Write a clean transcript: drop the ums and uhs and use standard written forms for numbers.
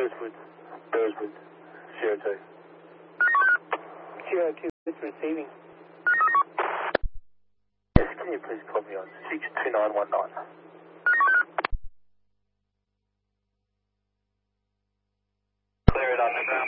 Bereswood. 02. 02 is receiving. Yes, can you please call me on 62919? Clear it underground.